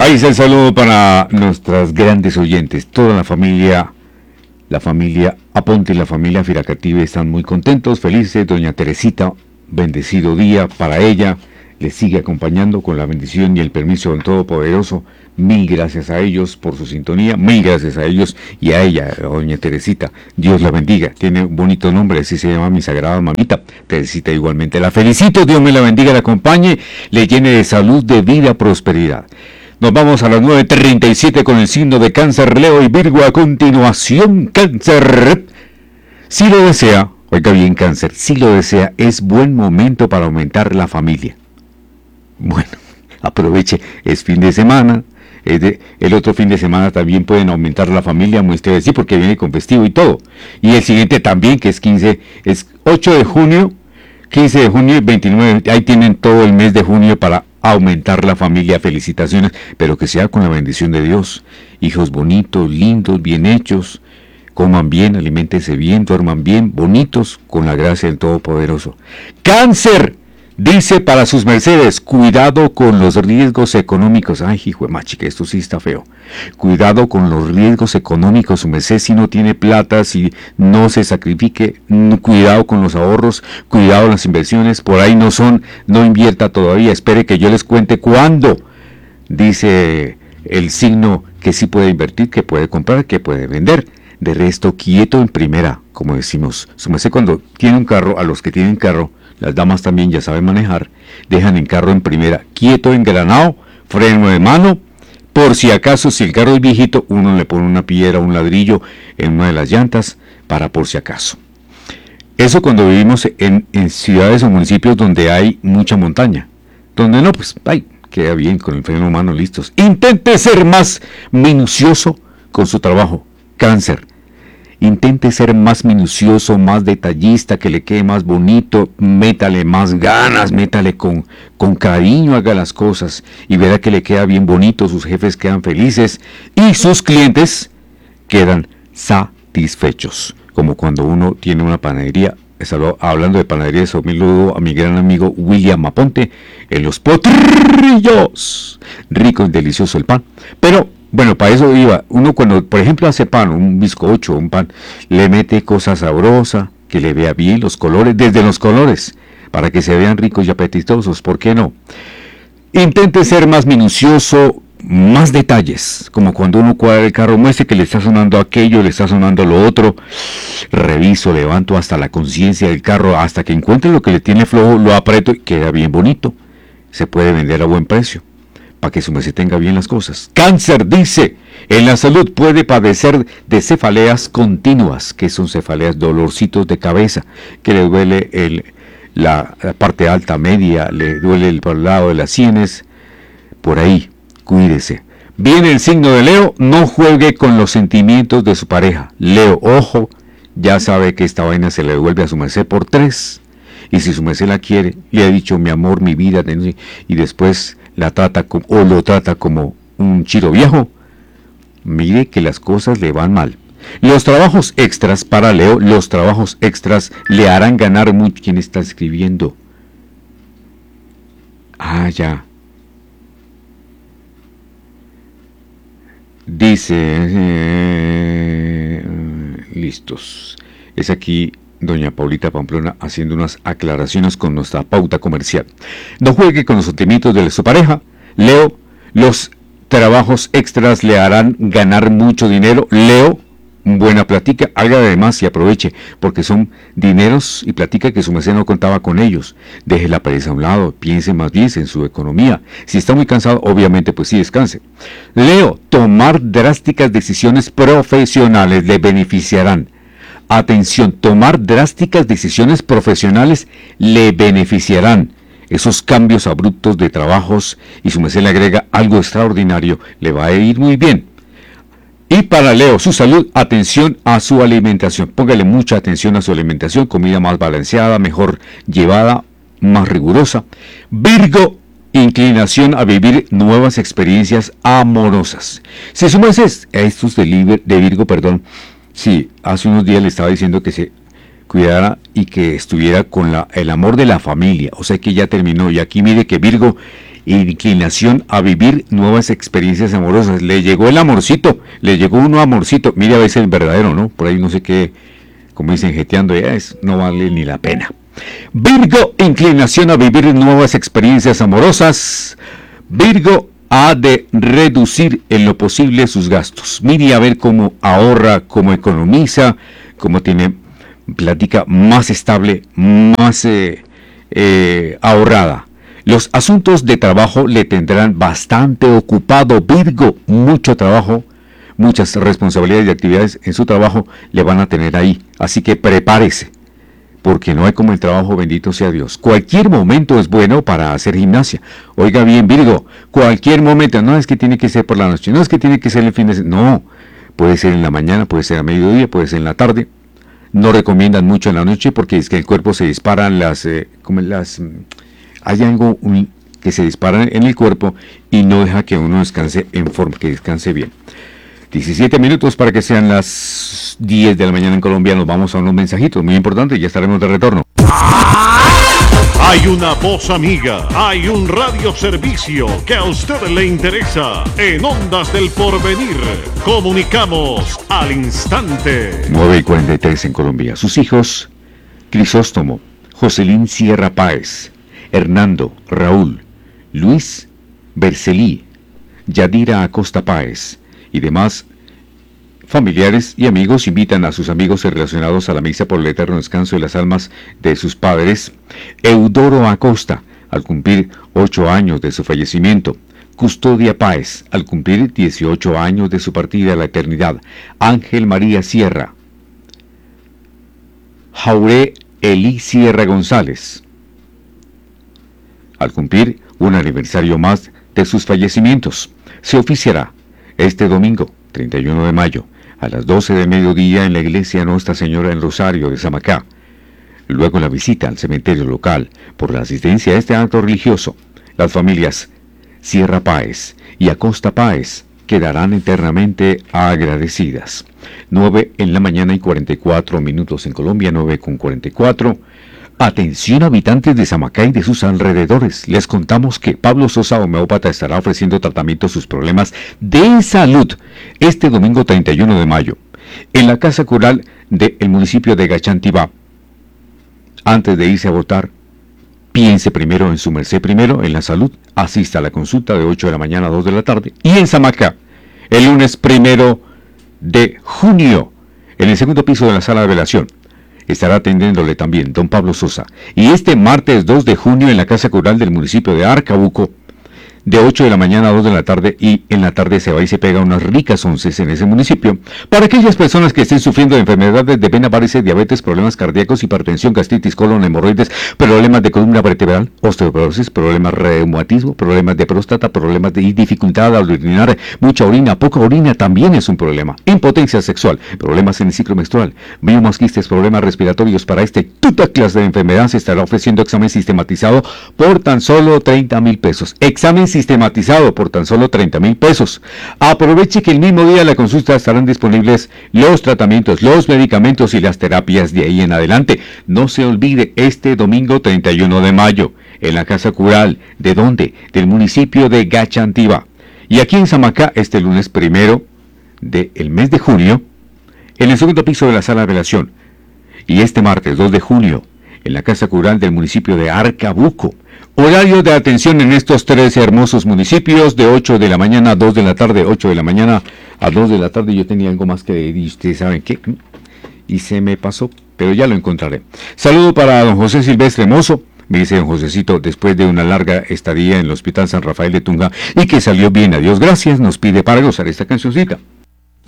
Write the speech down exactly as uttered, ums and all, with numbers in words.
Ahí está el saludo para nuestras grandes oyentes. Toda la familia, la familia Aponte y la familia Firacative están muy contentos, felices. Doña Teresita, bendecido día para ella. Les sigue acompañando con la bendición y el permiso del Todopoderoso. Mil gracias a ellos por su sintonía, mil gracias a ellos y a ella, a doña Teresita. Dios la bendiga, tiene un bonito nombre, así se llama mi sagrada mamita. Teresita igualmente la felicito, Dios me la bendiga, la acompañe, le llene de salud, de vida, prosperidad. Nos vamos a las nueve treinta y siete con el signo de Cáncer, Leo y Virgo. A continuación, Cáncer. Si lo desea, oiga bien, Cáncer, si lo desea, es buen momento para aumentar la familia. Bueno, aproveche, es fin de semana. Es de, el otro fin de semana también pueden aumentar la familia, muestre de sí, porque viene con festivo y todo. Y el siguiente también, que es quince, es ocho de junio, quince de junio y veintinueve. Ahí tienen todo el mes de junio para aumentar la familia. Felicitaciones, pero que sea con la bendición de Dios. Hijos bonitos, lindos, bien hechos, coman bien, aliméntense bien, duerman bien, bonitos, con la gracia del Todopoderoso. Cáncer. Dice para sus mercedes, cuidado con los riesgos económicos. Ay, hijo de machica, esto sí está feo. Cuidado con los riesgos económicos, su merced, si no tiene plata, si no se sacrifique, cuidado con los ahorros, cuidado las inversiones, por ahí no son, no invierta todavía, espere que yo les cuente cuándo. Dice el signo que sí puede invertir, que puede comprar, que puede vender. De resto, quieto en primera, como decimos. Su merced, cuando tiene un carro, a los que tienen carro, las damas también ya saben manejar, dejan el carro en primera, quieto, engranado, freno de mano, por si acaso, si el carro es viejito, uno le pone una piedra, un ladrillo en una de las llantas, para por si acaso. Eso cuando vivimos en, en ciudades o municipios donde hay mucha montaña, donde no, pues, ay, queda bien con el freno de mano, listos. Intente ser más minucioso con su trabajo, Cáncer. Intente ser más minucioso, más detallista, que le quede más bonito, métale más ganas, métale con, con cariño, haga las cosas y verá que le queda bien bonito, sus jefes quedan felices y sus clientes quedan satisfechos. Como cuando uno tiene una panadería, hablando de panadería, eso me lo doy a mi gran amigo William Aponte, en los potrillos, rico y delicioso el pan, pero bueno, para eso iba, uno cuando, por ejemplo, hace pan, un bizcocho, un pan, le mete cosa sabrosa, que le vea bien los colores, desde los colores, para que se vean ricos y apetitosos, ¿por qué no? Intente ser más minucioso, más detalles, como cuando uno cuadra el carro, muestre que le está sonando aquello, le está sonando lo otro, reviso, levanto hasta la conciencia del carro, hasta que encuentre lo que le tiene flojo, lo aprieto y queda bien bonito, se puede vender a buen precio. Para que su merced tenga bien las cosas. Cáncer dice, en la salud puede padecer de cefaleas continuas. ¿Qué son cefaleas? Dolorcitos de cabeza, que le duele el, la, la parte alta, media, le duele el, por el lado de las sienes, por ahí, cuídese. Viene el signo de Leo, no juegue con los sentimientos de su pareja. Leo, ojo, ya sabe que esta vaina se le devuelve a su merced por tres. Y si su merced la quiere, le ha dicho mi amor, mi vida, y después la trata como, o lo trata como un chiro viejo, mire que las cosas le van mal. Los trabajos extras para Leo, los trabajos extras le harán ganar mucho. ¿Quién está escribiendo? Ah, ya. Dice, eh, listos. Es aquí doña Paulita Pamplona haciendo unas aclaraciones con nuestra pauta comercial. No juegue con los sentimientos de su pareja. Leo, los trabajos extras le harán ganar mucho dinero. Leo, buena platica, haga además y aproveche, porque son dineros y platica que su merced no contaba con ellos. Deje la pereza a un lado, piense más bien en su economía. Si está muy cansado, obviamente pues sí, descanse. Leo, tomar drásticas decisiones profesionales le beneficiarán. Atención, tomar drásticas decisiones profesionales le beneficiarán. Esos cambios abruptos de trabajos, y su merced le agrega algo extraordinario, le va a ir muy bien. Y para Leo, su salud, atención a su alimentación. Póngale mucha atención a su alimentación, comida más balanceada, mejor llevada, más rigurosa. Virgo, inclinación a vivir nuevas experiencias amorosas. Si su merced, estos de, de Virgo, perdón, sí, hace unos días le estaba diciendo que se cuidara y que estuviera con la, el amor de la familia, o sea que ya terminó, y aquí mire que Virgo inclinación a vivir nuevas experiencias amorosas. Le llegó el amorcito, le llegó uno amorcito. Mire a veces el verdadero, ¿no? Por ahí no sé qué, como dicen, jeteando, ya es, no vale ni la pena. Virgo, inclinación a vivir nuevas experiencias amorosas. Virgo ha de reducir en lo posible sus gastos. Mire a ver cómo ahorra, cómo economiza, cómo tiene plática más estable, más eh, eh, ahorrada. Los asuntos de trabajo le tendrán bastante ocupado. Virgo, mucho trabajo, muchas responsabilidades y actividades en su trabajo le van a tener ahí. Así que prepárese, porque no hay como el trabajo, bendito sea Dios. Cualquier momento es bueno para hacer gimnasia. Oiga bien, Virgo, cualquier momento, no es que tiene que ser por la noche, no es que tiene que ser el fin de semana, no, puede ser en la mañana, puede ser a mediodía, puede ser en la tarde. No recomiendan mucho en la noche porque es que el cuerpo se disparan las, eh, como las, hay algo un, que se dispara en el cuerpo y no deja que uno descanse en forma, que descanse bien. diecisiete minutos para que sean las diez de la mañana en Colombia. Nos vamos a unos mensajitos muy importantes y ya estaremos de retorno. Hay una voz amiga, hay un radioservicio que a usted le interesa. En Ondas del Porvenir, comunicamos al instante. nueve y cuarenta y tres en Colombia. Sus hijos, Crisóstomo, Joselín Sierra Páez, Hernando, Raúl, Luis, Bercelí, Yadira Acosta Páez y demás familiares y amigos invitan a sus amigos relacionados a la misa por el eterno descanso de las almas de sus padres. Eudoro Acosta, al cumplir ocho años de su fallecimiento. Custodia Páez, al cumplir dieciocho años de su partida a la eternidad. Ángel María Sierra. Jauré Elí Sierra González, al cumplir un aniversario más de sus fallecimientos. Se oficiará este domingo, treinta y uno de mayo, a las doce de mediodía en la iglesia Nuestra Señora en Rosario de Samacá. Luego la visita al cementerio local por la asistencia a este acto religioso. Las familias Sierra Páez y Acosta Páez quedarán eternamente agradecidas. nueve en la mañana y cuarenta y cuatro minutos en Colombia, nueve con cuarenta y cuatro. Atención habitantes de Samacá y de sus alrededores, les contamos que Pablo Sosa, homeópata, estará ofreciendo tratamiento a sus problemas de salud este domingo treinta y uno de mayo en la Casa Cural del municipio de Gachantibá. Antes de irse a votar, piense primero en su merced primero, en la salud, asista a la consulta de ocho de la mañana a dos de la tarde. Y en Samacá, el lunes primero de junio, en el segundo piso de la sala de velación, estará atendiéndole también don Pablo Sosa. Y este martes dos de junio en la Casa Cural del municipio de Arcabuco, de ocho de la mañana a dos de la tarde, y en la tarde se va y se pega unas ricas onces en ese municipio, para aquellas personas que estén sufriendo de enfermedades de vena, varices, diabetes, problemas cardíacos, hipertensión, gastritis, colon, hemorroides, problemas de columna vertebral, osteoporosis, problemas de reumatismo, problemas de próstata, problemas de dificultad al orinar, mucha orina, poca orina también es un problema, impotencia sexual, problemas en el ciclo menstrual, miomasquistes, problemas respiratorios. Para este toda clase de enfermedad se estará ofreciendo examen sistematizado por tan solo treinta mil pesos. Examen sistematizado por tan solo treinta mil pesos. Aproveche que el mismo día de la consulta estarán disponibles los tratamientos, los medicamentos y las terapias de ahí en adelante. No se olvide, este domingo treinta y uno de mayo, en la Casa Cural, ¿de dónde? Del municipio de Gachantibá. Y aquí en Samacá, este lunes primero del mes de junio, en el segundo piso de la sala de velación. Y este martes dos de junio, en la Casa Cural del municipio de Arcabuco. Horario de atención en estos tres hermosos municipios, de ocho de la mañana a dos de la tarde, ocho de la mañana a dos de la tarde. Yo tenía algo más que decir, y ustedes saben qué, y se me pasó, pero ya lo encontraré. Saludo para don José Silvestre Mozo. Me dice don Josecito, después de una larga estadía en el Hospital San Rafael de Tunja y que salió bien, a Dios gracias, nos pide para gozar esta cancioncita.